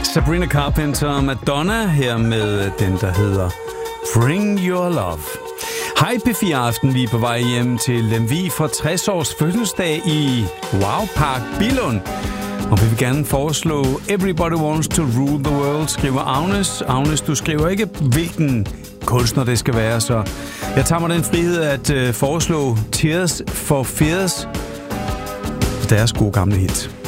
Sabrina Carpenter, Madonna her med den, der hedder Bring Your Love. Hej P4 Aften, vi er på vej hjem til Lemvig for 60 års fødselsdag i Wow Park Billund. Og vi vil gerne foreslå Everybody Wants to Rule the World, skriver Agnes. Agnes, du skriver ikke, hvilken kunstner det skal være, så jeg tager mig den frihed at foreslå Tears for Fears, deres gode gamle hit.